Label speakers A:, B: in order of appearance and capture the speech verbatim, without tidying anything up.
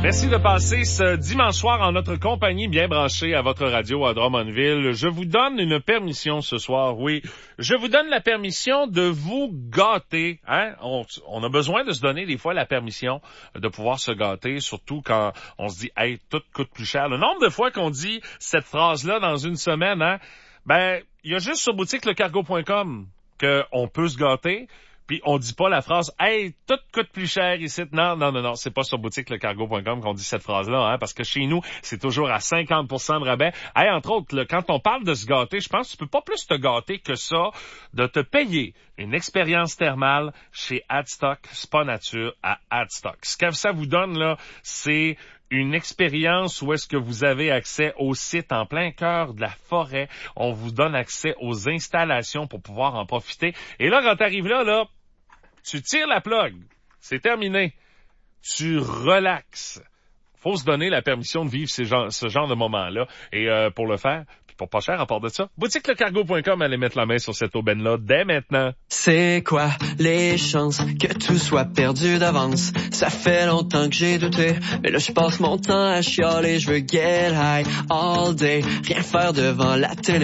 A: Merci de passer ce dimanche soir en notre compagnie bien branchée à votre radio à Drummondville. Je vous donne une permission ce soir, oui. Je vous donne la permission de vous gâter. Hein? On, on a besoin de se donner des fois la permission de pouvoir se gâter, surtout quand on se dit « Hey, tout coûte plus cher ». Le nombre de fois qu'on dit cette phrase-là dans une semaine, hein, ben, il y a juste sur boutique le cargo point com qu'on peut se gâter. Puis on dit pas la phrase « Hey, tout coûte plus cher ici ». Non, non, non, non, c'est pas sur boutique le cargo point com qu'on dit cette phrase-là, hein, parce que chez nous, c'est toujours à cinquante pour cent de rabais. Hey, entre autres, là, quand on parle de se gâter, je pense que tu peux pas plus te gâter que ça de te payer une expérience thermale chez Adstock Spa Nature à Adstock. Ce que ça vous donne, là, c'est une expérience où est-ce que vous avez accès au site en plein cœur de la forêt. On vous donne accès aux installations pour pouvoir en profiter. Et là, quand t'arrives là, là, tu tires la plug. C'est terminé. Tu relaxes. Faut se donner la permission de vivre ces genre, ce genre de moments-là. Et euh, pour le faire, puis pour pas cher à part de ça, boutique le cargo point com, allez mettre la main sur cette aubaine-là dès maintenant.
B: C'est quoi les chances que tout soit perdu d'avance? Ça fait longtemps que j'ai douté, mais là je passe mon temps à chialer. Je veux get high all day, rien faire devant la télé.